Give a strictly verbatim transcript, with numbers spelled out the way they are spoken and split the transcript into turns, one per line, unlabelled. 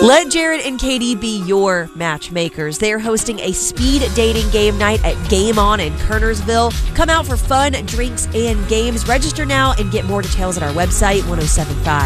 Let Jared and Katie be your matchmakers. They're hosting a speed dating game night at Game On in Kernersville. Come out for fun, drinks, and games. Register now and get more details at our website, ten seventy-five